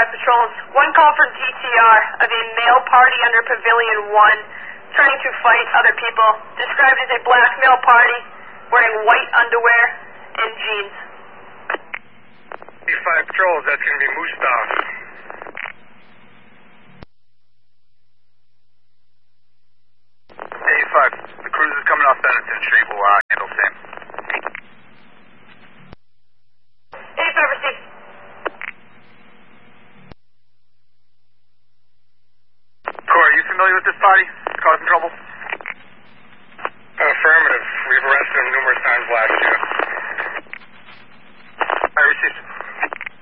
patrols. One call from DTR of a male party under Pavilion 1 trying to fight other people. Described as a black male party wearing white underwear and jeans. D5 patrols, that's going to be Mustaf. A5, the cruise is coming off Benetton Street. We'll handle same. A5 received. Corey, are you familiar with this party? Causing trouble?